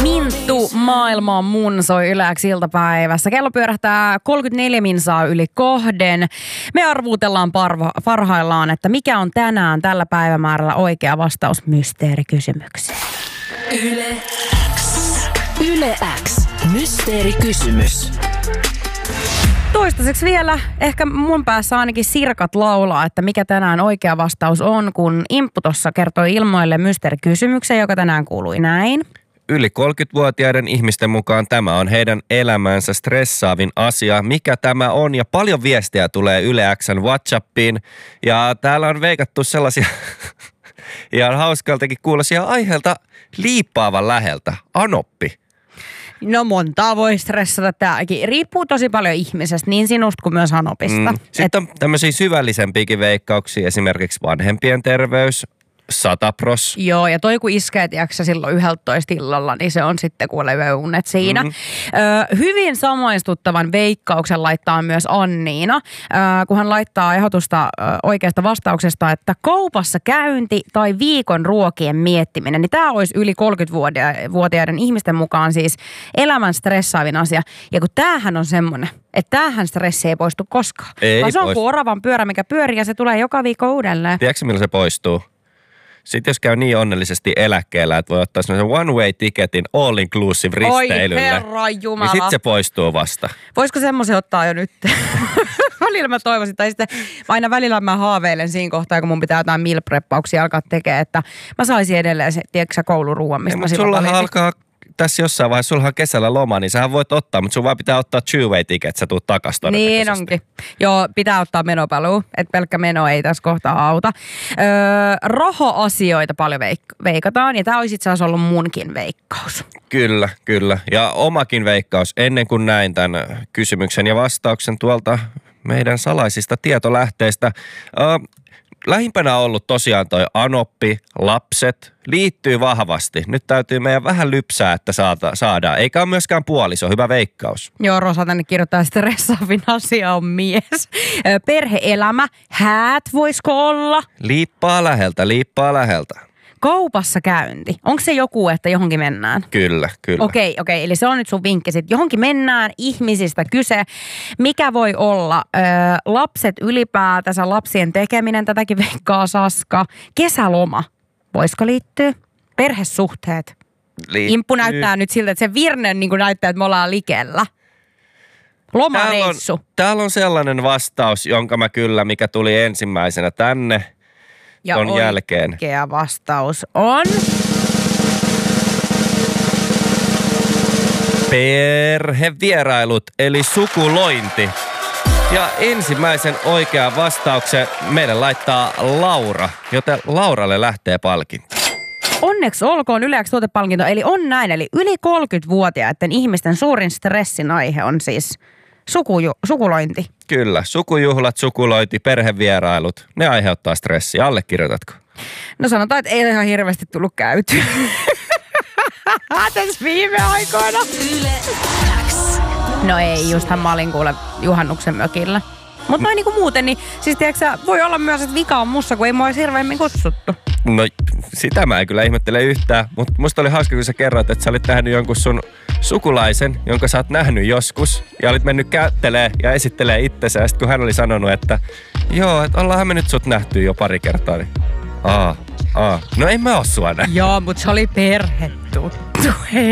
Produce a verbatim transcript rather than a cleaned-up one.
Minttu maailma mun soi Yle X iltapäivässä. Kello pyörähtää kolmekymmentäneljä minsaa yli kohden. Me arvuutellaan parva, parhaillaan, että mikä on tänään tällä päivämäärällä oikea vastaus mysteerikysymykseen. Yle X. Yle X. Mysteerikysymys. Toistaiseksi vielä ehkä mun päässä ainakin sirkat laulaa, että mikä tänään oikea vastaus on, kun Imppu tuossa kertoi ilmoille mysteerikysymyksen, joka tänään kuului näin. Yli kolmekymmentävuotiaiden ihmisten mukaan tämä on heidän elämänsä stressaavin asia. Mikä tämä on? Ja paljon viestiä tulee Yle X:n WhatsAppiin. Ja täällä on veikattu sellaisia ihan hauskaltakin kuulosia aiheelta liippaavan läheltä. Anoppi. No montaa voi stressata tämäkin. Riippuu tosi paljon ihmisestä, niin sinusta kuin myös Anopista. Mm. Sitten on tämmöisiä syvällisempiäkin veikkauksia, esimerkiksi vanhempien terveys. Satapros. Joo, ja toi kun iskee, tiiäksä, silloin yhdeltätoista illalla, niin se on sitten kuule yöunet siinä. Mm-hmm. Ö, hyvin samaistuttavan veikkauksen laittaa myös Anniina, ö, kun hän laittaa ehdotusta ö, oikeasta vastauksesta, että kaupassa käynti tai viikon ruokien miettiminen, niin tämä olisi yli kolmekymmentävuotiaiden ihmisten mukaan siis elämän stressaavin asia. Ja kun tämähän on semmoinen, että tämähän stressi ei poistu koskaan. Ei vaan se on poistu. kuin oravan pyörä, mikä pyörii ja se tulee joka viikko uudelleen. Tiedätkö, milloin se poistuu? Sitten jos käy niin onnellisesti eläkkeellä, että voi ottaa sellaisen one-way-tiketin all-inclusive risteilylle. Oi herranjumala. Niin sitten se poistuu vasta. Voisiko semmoisen ottaa jo nyt? Välillä mä toivoisin. Tai sitten aina välillä mä haaveilen siinä kohtaa, kun mun pitää jotain meal-preppauksia alkaa tekemään, että mä saisin edelleen se, tiedätkö kouluruuan, mistä mä silloin valitsin. Alkaa tässä jossain vaiheessa, sulla on kesällä loma, niin sähän voit ottaa, mutta sun vaan pitää ottaa two-way ticket, sä tuut takas todennäköisesti. Niin onkin. Joo, pitää ottaa menopaluu, että pelkkä meno ei tässä kohtaa auta. Öö, raha-asioita paljon veik- veikataan, ja tää olisi itse asiassa ollut munkin veikkaus. Kyllä, kyllä. Ja omakin veikkaus, ennen kuin näin tämän kysymyksen ja vastauksen tuolta meidän salaisista tietolähteistä. Öö, Lähimpänä on ollut tosiaan toi Anoppi, lapset, liittyy vahvasti. Nyt täytyy meidän vähän lypsää, että saada, saadaan. Eikä ole myöskään puoliso, hyvä veikkaus. Joo, Rosa tänne kirjoittaa, stressaavin asia on mies. Perhe-elämä, häät voisiko olla? Liippaa läheltä, liippaa läheltä. Kaupassa käynti. Onko se joku, että johonkin mennään? Kyllä, kyllä. Okei, okei. Eli se on nyt sun vinkki sitten. Johonkin mennään, ihmisistä kyse. Mikä voi olla? Öö, lapset ylipäätänsä, lapsien tekeminen, tätäkin veikkaa Saska. Kesäloma. Voisiko liittyä? Perhesuhteet. Liittyy. Imppu näyttää nyt siltä, että se virne niin näyttää, että me ollaan likellä. Lomareissu. Täällä on, täällä on sellainen vastaus, jonka mä kyllä, mikä tuli ensimmäisenä tänne. Ja ton jälkeen. Oikea vastaus on perhevierailut, eli sukulointi. Ja ensimmäisen oikean vastauksen meille laittaa Laura, joten Lauralle lähtee palkinto. Onneksi olkoon Yle X tuotepalkinto, eli on näin. Eli yli kolmekymmentävuotiaiden ihmisten suurin stressin aihe on siis sukuju, sukulointi. Kyllä, sukujuhlat, sukulointi, perhevierailut, ne aiheuttaa stressiä. Allekirjoitatko? No sanotaan, että ei ihan hirveästi tullut käytyä. Tässä viime aikoina. Yle X. No ei, justhan mä olin kuule juhannuksen mökillä. Mutta noin niinku muuten, niin siis tiedätkö, voi olla myös, että vika on mussa, kun ei mua olisi hirveämmin kutsuttu. No sitä mä en kyllä ihmettele yhtään, mutta musta oli hauska, kun sä kerroit, että sä olit nähnyt jonkun sun sukulaisen, jonka sä oot nähnyt joskus, ja olit mennyt kättelee ja esittelee itsensä, ja sit kun hän oli sanonut, että joo, että ollaanhan me nyt sut nähty jo pari kertaa, niin aa, aa, no en mä oo sua nähnyt. Joo, mutta se oli perhetuttu.